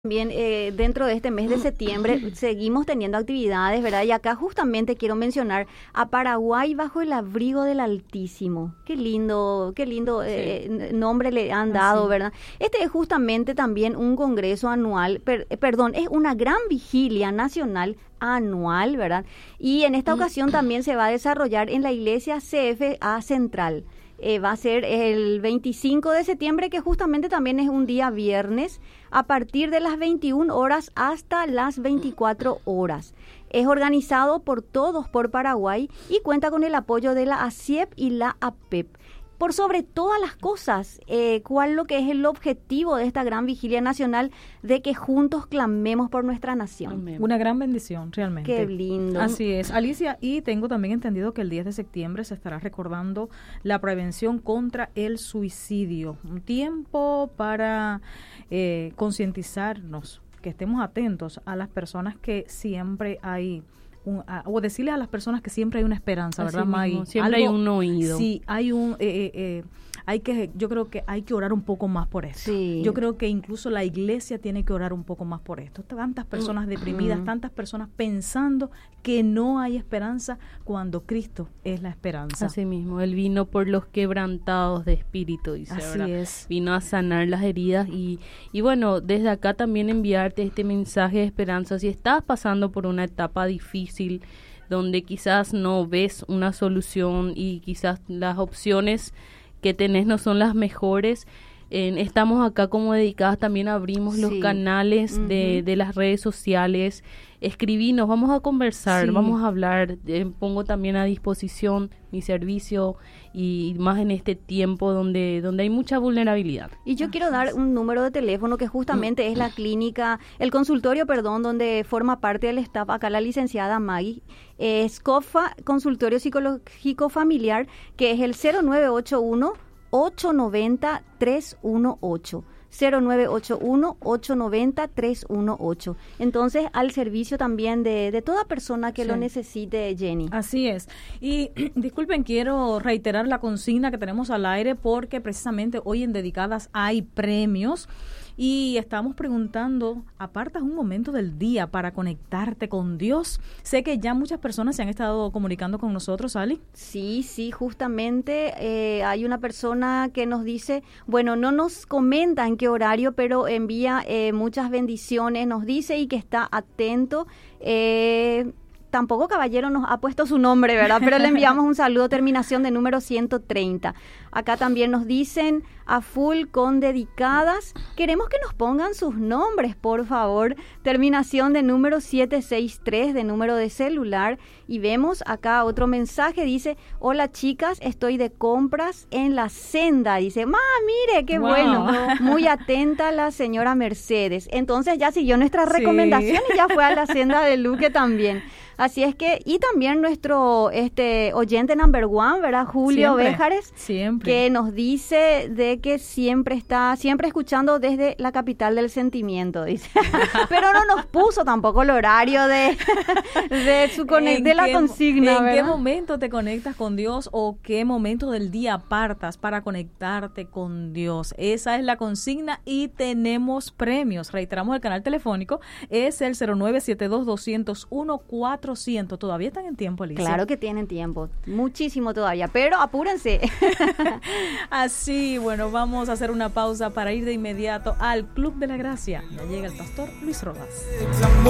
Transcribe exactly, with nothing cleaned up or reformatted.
También eh, dentro de este mes de septiembre seguimos teniendo actividades, ¿verdad? Y acá justamente quiero mencionar a Paraguay bajo el abrigo del Altísimo. Qué lindo, qué lindo eh, sí. nombre le han dado, ¿verdad? Este es justamente también un congreso anual, per, eh, perdón, es una gran vigilia nacional anual, ¿verdad? Y en esta ocasión también se va a desarrollar en la iglesia C F A Central. Eh, va a ser el veinticinco de septiembre, que justamente también es un día viernes, a partir de las veintiuna horas hasta las veinticuatro horas. Es organizado por Todos por Paraguay y cuenta con el apoyo de la A C I E P y la A P E P. Por sobre todas las cosas, eh, ¿cuál lo que es el objetivo de esta gran vigilia nacional? De que juntos clamemos por nuestra nación. Amén. Una gran bendición, realmente. Qué lindo. Así es, Alicia, y tengo también entendido que el diez de septiembre se estará recordando la prevención contra el suicidio. Un tiempo para eh, concientizarnos, que estemos atentos a las personas que siempre hay... Un, a, o decirle a las personas que siempre hay una esperanza, Así ¿verdad, Maggie? Siempre Algo, hay un oído. Sí, hay un... Eh, eh, eh, hay que, yo creo que hay que orar un poco más por esto. Sí. Yo creo que incluso la iglesia tiene que orar un poco más por esto. Tantas personas deprimidas, uh-huh. tantas personas pensando que no hay esperanza cuando Cristo es la esperanza. Así mismo, Él vino por los quebrantados de espíritu, dice. Así ¿verdad? es. Vino a sanar las heridas y, y bueno, desde acá también enviarte este mensaje de esperanza. Si estás pasando por una etapa difícil, donde quizás no ves una solución y quizás las opciones que tenés no son las mejores, eh, estamos acá como dedicadas, también abrimos sí. los canales uh-huh. de, de las redes sociales, escribinos, vamos a conversar, sí. vamos a hablar, eh, pongo también a disposición mi servicio y más en este tiempo donde, donde hay mucha vulnerabilidad. Y yo quiero dar un número de teléfono que justamente es la clínica, el consultorio, perdón, donde forma parte del staff acá la licenciada Maggie, eh, SCOFA, Consultorio Psicológico Familiar, que es el cero nueve ocho uno, ocho nueve cero, tres uno ocho. cero nueve ocho uno, ocho nueve cero, tres uno ocho. Entonces, al servicio también de, de toda persona que sí. lo necesite, Jenny. Así es. Y disculpen, quiero reiterar la consigna que tenemos al aire porque precisamente hoy en Dedicadas hay premios y estamos preguntando, ¿apartas un momento del día para conectarte con Dios? Sé que ya muchas personas se han estado comunicando con nosotros, Ali. Sí, sí, justamente eh, hay una persona que nos dice, bueno, no nos comenta en qué horario, pero envía eh, muchas bendiciones, nos dice y que está atento. Eh, tampoco caballero nos ha puesto su nombre, ¿verdad? Pero le enviamos un saludo, terminación de número ciento treinta. Acá también nos dicen a full con dedicadas. Queremos que nos pongan sus nombres, por favor. Terminación de número setecientos sesenta y tres de número de celular. Y vemos acá otro mensaje, dice, hola chicas, estoy de compras en la senda. Dice, ma, mire, qué wow. bueno. Muy atenta la señora Mercedes. Entonces ya siguió nuestra sí. recomendación y ya fue a la senda de Luque también. Así es que, y también nuestro este oyente number one, ¿verdad? Julio siempre, Béjares, siempre. que nos dice de que siempre está, siempre escuchando desde la capital del sentimiento, dice. Pero no nos puso tampoco el horario de, de, su conect, de la qué, consigna, ¿En ¿verdad? qué momento te conectas con Dios o qué momento del día apartas para conectarte con Dios? Esa es la consigna y tenemos premios. Reiteramos el canal telefónico, es el cero nueve siete dos, dos cero uno, cuatro ciento. ¿Todavía están en tiempo, Alicia? Claro que tienen tiempo, muchísimo todavía, pero apúrense. Así, bueno, vamos a hacer una pausa para ir de inmediato al Club de la Gracia. Ya llega el pastor Luis Rodas.